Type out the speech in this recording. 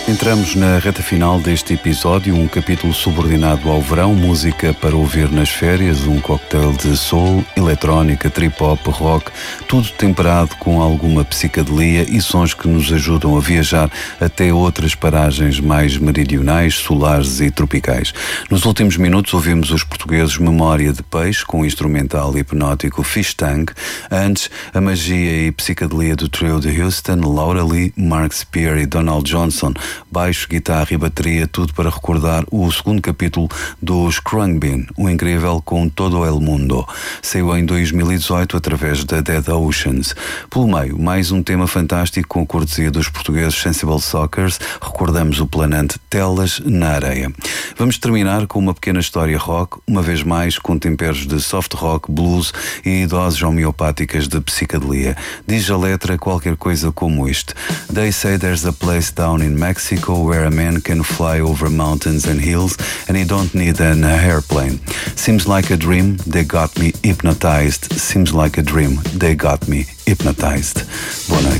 Entramos na reta final deste episódio, um capítulo subordinado ao verão, música para ouvir nas férias, um cocktail de soul, eletrónica, trip-hop, rock, tudo temperado com alguma psicadelia e sons que nos ajudam a viajar até outras paragens mais meridionais, solares e tropicais. Nos últimos minutos ouvimos os portugueses Memória de Peixe, com o instrumental hipnótico Fish Tank. Antes, a magia e psicadelia do trio de Houston, Laura Lee, Mark Spear e Donald Johnson. Baixo, guitarra e bateria, tudo para recordar o segundo capítulo dos Khruangbin, o incrível Com Todo El Mundo. Saiu em 2018 através da Dead Oceans. Pelo meio, mais um tema fantástico com a cortesia dos portugueses Sensible Sockers. Recordamos o planante Telas na Areia. Vamos terminar com uma pequena história rock, uma vez mais com temperos de soft rock, blues e doses homeopáticas de psicadelia. Diz a letra qualquer coisa como isto: They say there's a place down in Mexico where a man can fly over mountains and hills and he don't need an airplane. Seems like a dream, they got me hypnotized. Seems like a dream, they got me hypnotized. Boa noite.